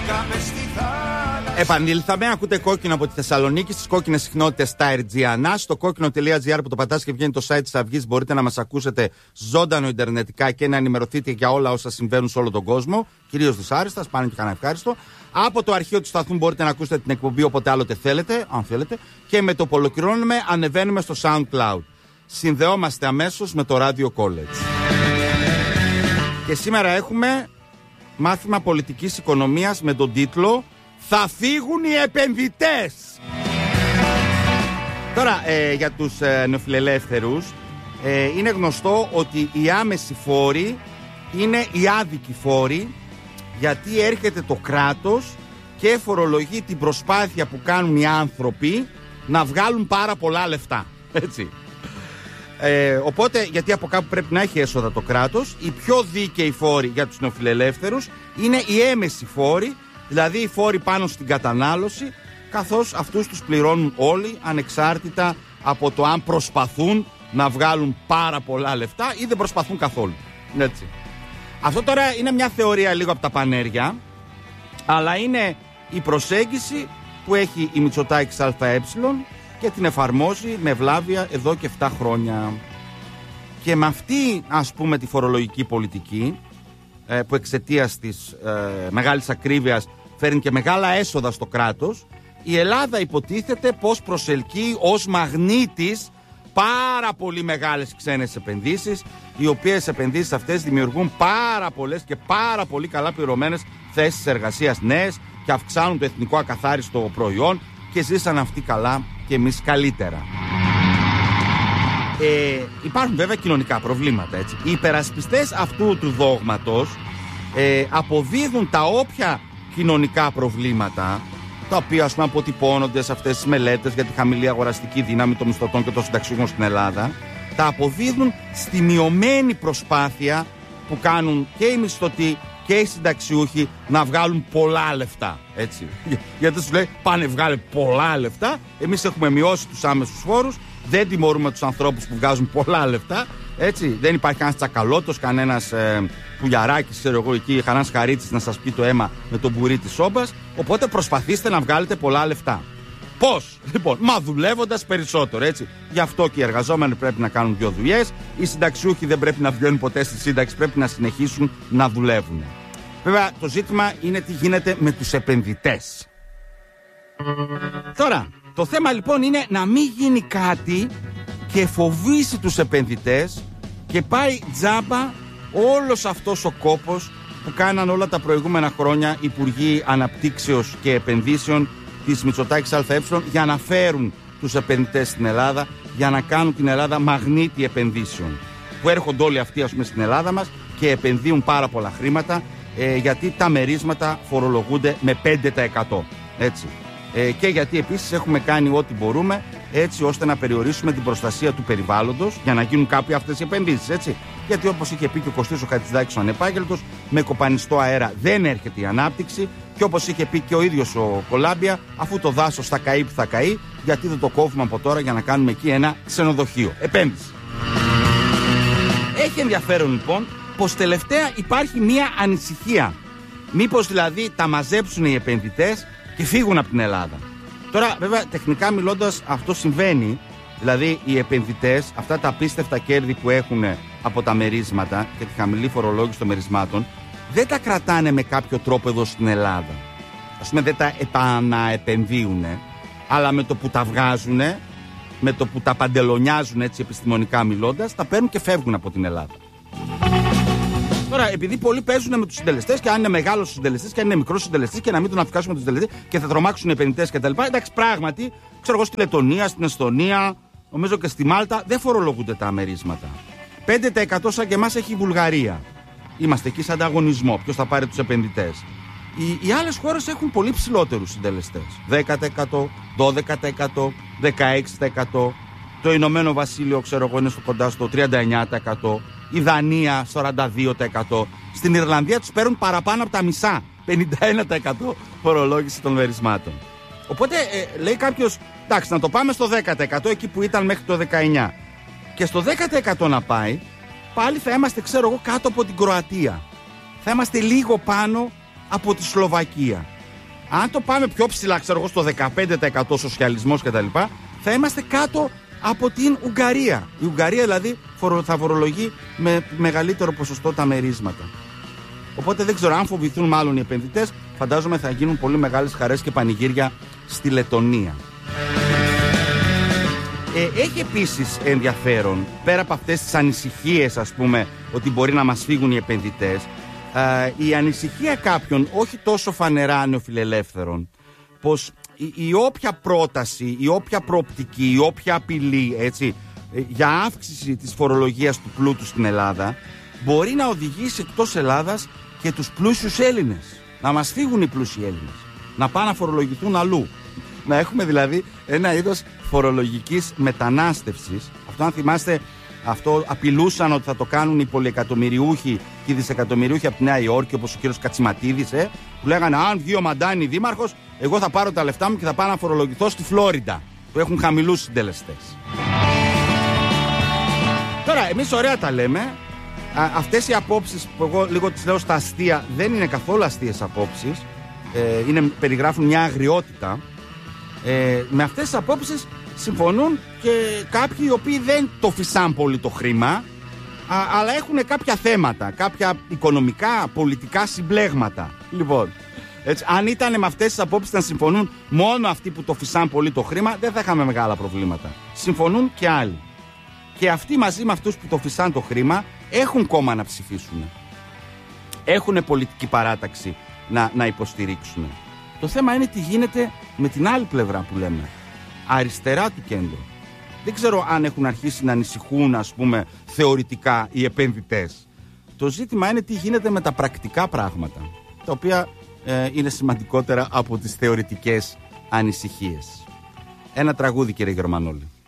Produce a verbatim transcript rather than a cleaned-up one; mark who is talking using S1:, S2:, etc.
S1: Επανήλθαμε, ακούτε Κόκκινο από τη Θεσσαλονίκη στις κόκκινες συχνότητες στα Airgiana. Στο κόκκινο.gr που το πατάς και βγαίνει το site της Αυγής μπορείτε να μας ακούσετε ζωντανό ιντερνετικά και να ενημερωθείτε για όλα όσα συμβαίνουν σε όλο τον κόσμο. Κυρίως δυσάρεστα, πάνε και κανένα ευχάριστο. Από το αρχείο του σταθμού μπορείτε να ακούσετε την εκπομπή όποτε άλλοτε θέλετε, αν θέλετε. Και με το που ολοκληρώνουμε, ανεβαίνουμε στο SoundCloud. Συνδεόμαστε αμέσως με το Radio College. Και σήμερα έχουμε μάθημα πολιτικής οικονομίας με τον τίτλο «Θα φύγουν οι επενδυτές». Τώρα, ε, για τους ε, νεοφιλελεύθερους, ε, είναι γνωστό ότι οι άμεσοι φόροι είναι οι άδικοι φόροι, γιατί έρχεται το κράτος και φορολογεί την προσπάθεια που κάνουν οι άνθρωποι να βγάλουν πάρα πολλά λεφτά. Έτσι. Ε, οπότε, γιατί από κάπου πρέπει να έχει έσοδα το κράτος, οι πιο δίκαιοι φόροι για τους νεοφιλελεύθερους είναι οι έμεσοι φόροι, δηλαδή οι φόροι πάνω στην κατανάλωση, καθώς αυτούς τους πληρώνουν όλοι ανεξάρτητα από το αν προσπαθούν να βγάλουν πάρα πολλά λεφτά ή δεν προσπαθούν καθόλου. Έτσι. Αυτό τώρα είναι μια θεωρία λίγο από τα πανέρια, αλλά είναι η προσέγγιση που έχει η Μητσοτάκης ΑΕ και την εφαρμόζει με ευλάβεια εδώ και επτά χρόνια. Και με αυτή, ας πούμε, τη φορολογική πολιτική, ε, που εξαιτίας της ε, μεγάλης ακρίβειας φέρνει και μεγάλα έσοδα στο κράτος, η Ελλάδα υποτίθεται πως προσελκύει ως μαγνήτης πάρα πολύ μεγάλες ξένες επενδύσεις, οι οποίες επενδύσεις αυτές δημιουργούν πάρα πολλές και πάρα πολύ καλά πληρωμένες θέσεις εργασίας νέες και αυξάνουν το εθνικό ακαθάριστο προϊόν και ζήσαν αυτοί καλά και εμείς καλύτερα. Ε, υπάρχουν βέβαια κοινωνικά προβλήματα, έτσι. Οι υπερασπιστές αυτού του δόγματος ε, αποδίδουν τα όποια κοινωνικά προβλήματα, τα οποία ας πούμε αποτυπώνονται σε αυτές τις μελέτες για τη χαμηλή αγοραστική δύναμη των μισθωτών και των συνταξιούχων στην Ελλάδα, τα αποδίδουν στη μειωμένη προσπάθεια που κάνουν και οι μισθωτοί και οι συνταξιούχοι να βγάλουν πολλά λεφτά. Έτσι. Γιατί τους λέει πάνε βγάλε πολλά λεφτά, εμείς έχουμε μειώσει τους άμεσους φόρους, δεν τιμωρούμε τους ανθρώπους που βγάζουν πολλά λεφτά. Έτσι. Δεν υπάρχει κανένας τσακαλώτος, κανένας ε, πουλιαράκης, ξέρω εγώ εκεί, κανένας χαρίτσης να σας πει το αίμα με τον μπουρί της σόμπας. Οπότε προσπαθήστε να βγάλετε πολλά λεφτά. Πώς? Λοιπόν, μα δουλεύοντας περισσότερο, έτσι. Γι' αυτό και οι εργαζόμενοι πρέπει να κάνουν δύο δουλειές. Οι συνταξιούχοι δεν πρέπει να βγαίνουν ποτέ στη σύνταξη, πρέπει να συνεχίσουν να δουλεύουν. Βέβαια, το ζήτημα είναι τι γίνεται με τους επενδυτές. Τώρα, το θέμα λοιπόν είναι να μην γίνει κάτι και φοβήσει τους επενδυτές και πάει τζάμπα όλος αυτός ο κόπος που κάναν όλα τα προηγούμενα χρόνια Υπουργοί Αναπτύξεως και Επενδύσεων της Μητσοτάκης ΑΕ για να φέρουν τους επενδυτές στην Ελλάδα, για να κάνουν την Ελλάδα μαγνήτη επενδύσεων. Που έρχονται όλοι αυτοί, ας πούμε, στην Ελλάδα μας και επενδύουν πάρα πολλά χρήματα, ε, γιατί τα μερίσματα φορολογούνται με πέντε τοις εκατό. Έτσι. Ε, και γιατί επίσης έχουμε κάνει ό,τι μπορούμε έτσι ώστε να περιορίσουμε την προστασία του περιβάλλοντος για να γίνουν κάποιοι αυτές οι επενδύσεις. Έτσι. Γιατί όπως είχε πει και ο Κωστής ο Χατζηδάκης ο ανεπάγγελτος, με κοπανιστό αέρα δεν έρχεται η ανάπτυξη. Και όπως είχε πει και ο ίδιος ο Κολάμπια, αφού το δάσος θα καεί που θα καεί, γιατί δεν το κόβουμε από τώρα για να κάνουμε εκεί ένα ξενοδοχείο. Επένδυση. Έχει ενδιαφέρον λοιπόν πως τελευταία υπάρχει μία ανησυχία. Μήπως δηλαδή τα μαζέψουν οι επενδυτές και φύγουν από την Ελλάδα. Τώρα βέβαια τεχνικά μιλώντας αυτό συμβαίνει. Δηλαδή οι επενδυτές αυτά τα απίστευτα κέρδη που έχουν από τα μερίσματα και τη χαμηλή φορολόγηση των μερισμάτων δεν τα κρατάνε με κάποιο τρόπο εδώ στην Ελλάδα. Ας πούμε δεν τα επαναεπενδύουν, αλλά με το που τα βγάζουν, με το που τα παντελονιάζουν έτσι επιστημονικά μιλώντας, τα παίρνουν και φεύγουν από την Ελλάδα. Τώρα, επειδή πολλοί παίζουν με τους συντελεστές και αν είναι μεγάλος ο συντελεστής και αν είναι μικρός ο συντελεστής και να μην τον αφικάσουμε τους συντελεστές και θα τρομάξουν οι επενδυτές κτλ. Εντάξει, πράγματι, ξέρω εγώ στη Λετωνία, στην Εσθονία, νομίζω και στη Μάλτα δεν φορολογούνται τα αμερίσματα. πέντε τοις εκατό σαν και εμάς έχει η Βουλγαρία. Είμαστε εκεί σε ανταγωνισμό. Ποιος θα πάρει τους επενδυτές. Οι, οι άλλες χώρες έχουν πολύ ψηλότερους συντελεστές. δέκα τοις εκατό, δώδεκα τοις εκατό, δεκαέξι τοις εκατό. Το Ηνωμένο Βασίλειο, ξέρω εγώ, είναι στο κοντά στο τριάντα εννιά τοις εκατό. Η Δανία, σαράντα δύο τοις εκατό. Στην Ιρλανδία τους παίρνουν παραπάνω από τα μισά. πενήντα ένα τοις εκατό φορολόγηση των μερισμάτων. Οπότε ε, λέει κάποιος, εντάξει, να το πάμε στο δέκα τοις εκατό εκεί που ήταν μέχρι το δεκαεννιά. Και στο δέκα τοις εκατό να πάει, πάλι θα είμαστε, ξέρω εγώ, κάτω από την Κροατία. Θα είμαστε λίγο πάνω από τη Σλοβακία. Αν το πάμε πιο ψηλά, ξέρω εγώ, στο δεκαπέντε τοις εκατό σοσιαλισμός κτλ., θα είμαστε κάτω από την Ουγγαρία. Η Ουγγαρία δηλαδή θα φορολογεί με μεγαλύτερο ποσοστό τα μερίσματα. Οπότε δεν ξέρω αν φοβηθούν μάλλον οι επενδυτές. Φαντάζομαι θα γίνουν πολύ μεγάλες χαρές και πανηγύρια στη Λετονία. Ε, έχει επίσης ενδιαφέρον, πέρα από αυτές τις ανησυχίες, ας πούμε, ότι μπορεί να μας φύγουν οι επενδυτές, ε, η ανησυχία κάποιων, όχι τόσο φανερά νεοφιλελεύθερων, πως η, η όποια πρόταση, η όποια προοπτική, η όποια απειλή, έτσι, ε, για αύξηση της φορολογίας του πλούτου στην Ελλάδα μπορεί να οδηγήσει εκτός Ελλάδας και τους πλούσιους Έλληνες. Να μας φύγουν οι πλούσιοι Έλληνες, να πάνε να φορολογηθούν αλλού. Να έχουμε δηλαδή ένα είδος φορολογικής μετανάστευσης. Αυτό, αν θυμάστε, αυτό απειλούσαν ότι θα το κάνουν οι πολυεκατομμυριούχοι και οι δισεκατομμυριούχοι από τη Νέα Υόρκη, όπως ο κύριος Κατσιματίδης, ε, που λέγανε αν βγει ο Μαντάνη δήμαρχος, εγώ θα πάρω τα λεφτά μου και θα πάω να φορολογηθώ στη Φλόριντα, που έχουν χαμηλούς συντελεστές. Τώρα, εμείς ωραία τα λέμε. Α, αυτές οι απόψεις που εγώ λίγο τις λέω στα αστεία δεν είναι καθόλου αστείες απόψεις. Ε, είναι, περιγράφουν μια αγριότητα. Ε, με αυτές τις απόψεις συμφωνούν και κάποιοι οι οποίοι δεν το φυσάν πολύ το χρήμα, α, αλλά έχουν κάποια θέματα, κάποια οικονομικά, πολιτικά συμπλέγματα. Λοιπόν, έτσι, αν ήταν με αυτές τις απόψεις να συμφωνούν μόνο αυτοί που το φυσάν πολύ το χρήμα, δεν θα είχαμε μεγάλα προβλήματα. Συμφωνούν και άλλοι. Και αυτοί μαζί με αυτούς που το φυσάν το χρήμα έχουν κόμμα να ψηφίσουν. Έχουν πολιτική παράταξη να, να υποστηρίξουν. Το θέμα είναι τι γίνεται με την άλλη πλευρά που λέμε, αριστερά του κέντρου. Δεν ξέρω αν έχουν αρχίσει να ανησυχούν, ας πούμε, θεωρητικά οι επενδυτές. Το ζήτημα είναι τι γίνεται με τα πρακτικά πράγματα, τα οποία ε, είναι σημαντικότερα από τις θεωρητικές ανησυχίες. Ένα τραγούδι, κύριε Γερμανόλη.